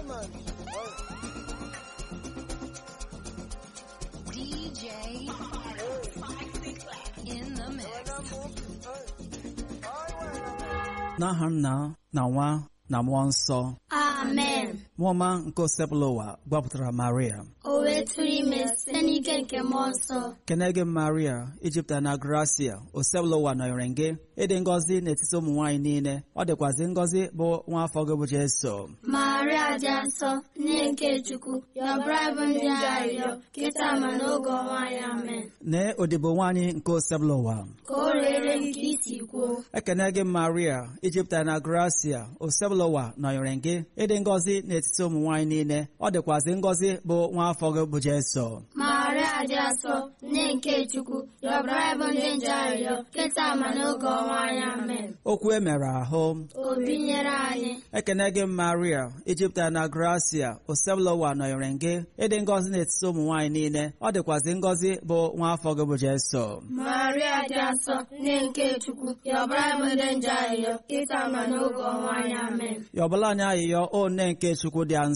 DJ in the mix. N'aha Nna na Nwa na Mmụọ Nsọ. Amen. Mmụọ ọma nke osebụla ụwa gbapụtara Maria. O wetụrụ ime site n'ike nke mmụọ nsọ. Kene gị Maria, Ijipta na Gracia, osebụla ụwa nọnyere gị. Ịdị ngọzi n'etiti ụmụ nwaanyị niile, ọ dịkwazị ngọzi bụ nwa afọ gị bụ Jesu. Maria dị nsọ, nne nke Chukwu, yọbara bụ ndị arịrịọ, kịta ma n'oge ọnwa anyị. Amen. Nee odibo nwaanyị nke osebụla ụwa. Ka o rere gị ka isi kwuo. Ekene gị Maria, Ijipta na Gracia, osebụla ụwa nọnyere gị. Ịdị ngọzi n'etiti ụmụ nwaanyị niile, ọ dịkwazị ngọzi bụ nwa afọ gị bụ Jesu. Maria dị nsọ, nne nke Chukwu, yọbara bụ ndị nje arịrịọ, kịta ma n'oge ọnwa anyị. Amen. Okwu e mere ahụ. O binyere anyị. Ekene gị Maria, Ijipta na Gracia, osebụla ụwa nọnyere gị. Ịdị ngọzi n'etiti ụmụ nwaanyị niile, ọ dịkwazị ngọzi bụ nwa afọ gị bụ Jesu. Maria dị nsọ, nne nke Chukwu, yọbara bụ ndị nje arịrịọ, kịta ma n'oge ọnwa anyị. Amen. Yọbala anyị ayịyọ o nne nke Chukwu dị nsọ.